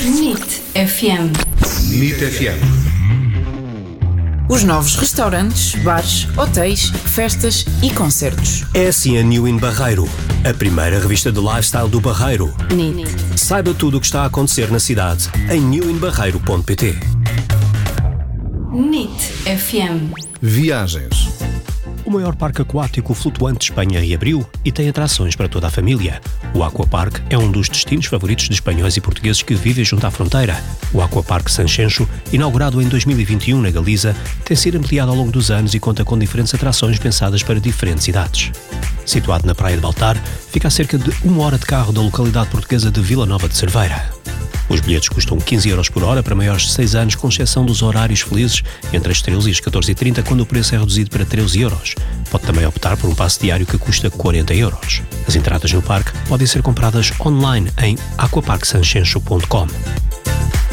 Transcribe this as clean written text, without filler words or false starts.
NIT FM. NIT FM. Os novos restaurantes, bares, hotéis, festas e concertos. É assim a New In Barreiro, a primeira revista de lifestyle do Barreiro. NIT. Saiba tudo o que está a acontecer na cidade em newinbarreiro.pt. NIT FM. Viagens. O maior parque aquático flutuante de Espanha reabriu e tem atrações para toda a família. O Aquapark é um dos destinos favoritos de espanhóis e portugueses que vivem junto à fronteira. O Aquapark Sanxenxo, inaugurado em 2021 na Galiza, tem sido ampliado ao longo dos anos e conta com diferentes atrações pensadas para diferentes idades. Situado na praia de Baltar, fica a cerca de 1 hora de carro da localidade portuguesa de Vila Nova de Cerveira. Os bilhetes custam 15 euros por hora para maiores de 6 anos, com exceção dos horários felizes entre as 13 e as 14h30, quando o preço é reduzido para 13 euros. Pode também optar por um passe diário que custa 40 euros. As entradas no parque podem ser compradas online em aquaparksanxenxo.com.